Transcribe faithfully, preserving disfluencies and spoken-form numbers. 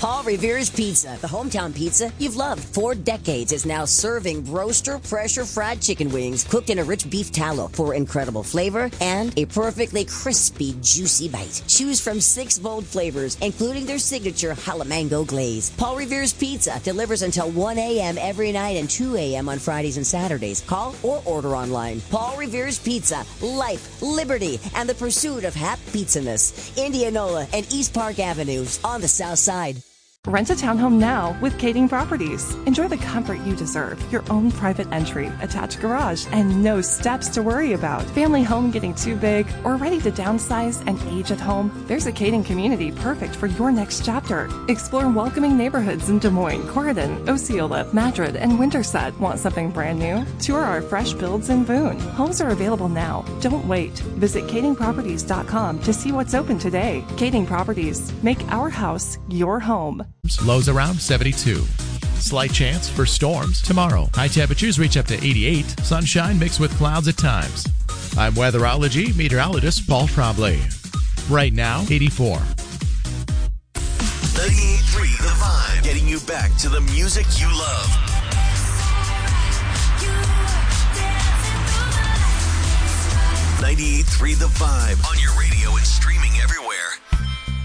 Paul Revere's Pizza, the hometown pizza you've loved for decades, is now serving roaster pressure fried chicken wings cooked in a rich beef tallow for incredible flavor and a perfectly crispy, juicy bite. Choose from six bold flavors, including their signature jalamango glaze. Paul Revere's Pizza delivers until one a.m. every night and two a.m. on Fridays and Saturdays. Call or order online. Paul Revere's Pizza, life, liberty, and the pursuit of happy pizzaness. Indianola and East Park Avenues on the south side. Rent a townhome now with Kading Properties. Enjoy the comfort you deserve. Your own private entry, attached garage, and no steps to worry about. Family home getting too big or ready to downsize and age at home? There's a Kading community perfect for your next chapter. Explore welcoming neighborhoods in Des Moines, Corydon, Osceola, Madrid, and Winterset. Want something brand new? Tour our fresh builds in Boone. Homes are available now. Don't wait. Visit kading properties dot com to see what's open today. Kading Properties. Make our house your home. Lows around seventy-two. Slight chance for storms tomorrow. High temperatures reach up to eighty-eight. Sunshine mixed with clouds at times. I'm weatherology meteorologist Paul Trombley. Right now, eighty-four. ninety-eight point three The Vibe, getting you back to the music you love. ninety-eight point three The Vibe on your